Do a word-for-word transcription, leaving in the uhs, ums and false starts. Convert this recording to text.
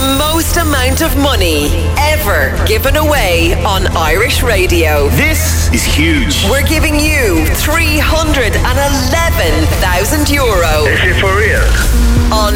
most amount of money ever given away on Irish radio. This is huge. We're giving you three hundred eleven thousand euro. Is it for real?